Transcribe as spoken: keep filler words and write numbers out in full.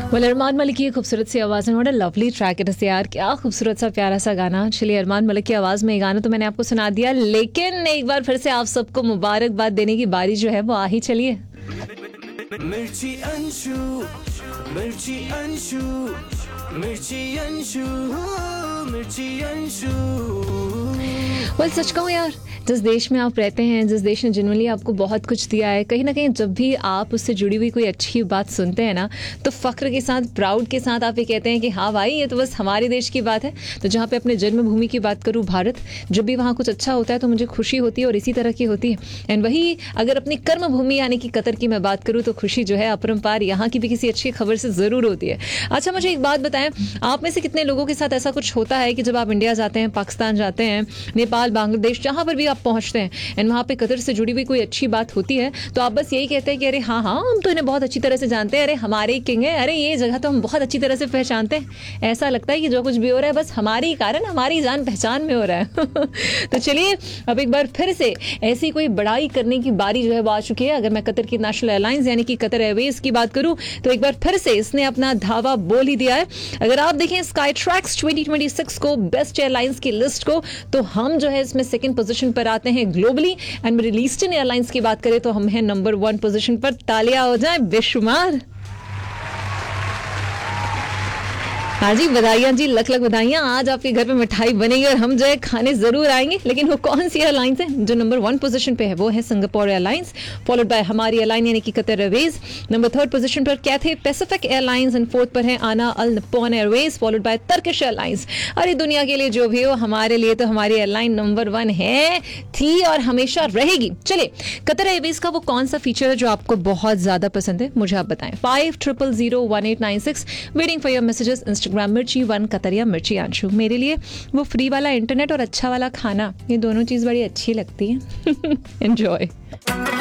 Well Armaan Malik की खूबसूरत सी आवाज़ में what a lovely track it is यार, क्या खूबसूरत सा प्यारा सा गाना। चलिए अरमान मलिक की आवाज़ में ये गाना तो मैंने आपको सुना दिया, लेकिन एक बार फिर से आप सबको मुबारकबाद देने की बारी जो है वो आ ही चलिए। मिर्ची अंशु, मिर्ची अंशु, मिर्ची अंशु, मिर्ची अंशु। वेल सच कहूँ यार, जिस देश में आप रहते हैं, जिस देश ने जनरली आपको बहुत कुछ दिया है, कहीं ना कहीं जब भी आप उससे जुड़ी हुई कोई अच्छी बात सुनते हैं ना, तो फ़ख्र के साथ, प्राउड के साथ आप ये कहते हैं कि हाँ भाई ये तो बस हमारे देश की बात है। तो जहाँ पे अपने जन्मभूमि की बात करूँ, भारत, जब भी वहाँ कुछ अच्छा होता है तो मुझे खुशी होती है और इसी तरह की होती है। एंड वही अगर अपनी कर्म भूमि यानी कि कतर की मैं बात करूँ तो खुशी जो है अपरंपार यहाँ की भी किसी अच्छी खबर से ज़रूर होती है। अच्छा मुझे एक बात बताएं, आप में से कितने लोगों के साथ ऐसा कुछ होता है कि जब आप इंडिया जाते हैं, पाकिस्तान जाते हैं, नेपाल, बांग्लादेश, जहाँ पर भी आप पहुँचते हैं एंड वहाँ पे कतर से जुड़ी हुई कोई अच्छी बात होती है तो आप बस यही कहते हैं कि अरे हाँ हाँ हम तो इन्हें बहुत अच्छी तरह से जानते हैं, अरे हमारे किंग है, अरे ये जगह तो हम बहुत अच्छी तरह से पहचानते हैं। ऐसा लगता है कि जो कुछ भी हो रहा है बस हमारी कारण, हमारी जान पहचान में हो रहा है। तो चलिए अब एक बार फिर से ऐसी कोई बड़ाई करने की बारी जो है वो आ चुकी है। अगर मैं कतर की नेशनल एयरलाइंस यानी कि कतर एयरवेज की बात करूं तो एक बार फिर से इसने अपना धावा बोल ही दिया है। अगर आप देखें sky tracks twenty twenty six को, बेस्ट एयरलाइंस की लिस्ट को, तो हम जो है इसमें सेकंड पोजीशन पर आते हैं globally. And middle eastern airlines की बात करें तो हम हैं नंबर वन पोजीशन पर। तालियां हो जाए बेशुमार। हाँ जी, बधाइयाँ जी, लख लख बधाइयाँ। आज आपके घर पे मिठाई बनेगी और हम जो है खाने जरूर आएंगे। लेकिन वो कौन सी एयरलाइंस है जो नंबर वन पोजीशन पे है? वो है सिंगापुर एयरलाइंस, फॉलोड बाय हमारी एयरलाइन यानी कि Qatar Airways. Number third position पर Cathay Pacific airlines and fourth पर है आना अल Nippon Airways, followed by Turkish airlines. अरे दुनिया के लिए जो भी हो, हमारे लिए तो हमारी एयरलाइन नंबर वन है, थी और हमेशा रहेगी। चलिए, कतर एयरवेज का वो कौन सा फीचर है जो आपको बहुत ज्यादा पसंद है, मुझे आप बताएं। Five triple zero one eight nine six waiting for your messages. Instagram मिर्ची वन कतर या मिर्ची अंशु। मेरे लिए वो फ्री वाला इंटरनेट और अच्छा वाला खाना, ये दोनों चीज बड़ी अच्छी लगती है। एंजॉय।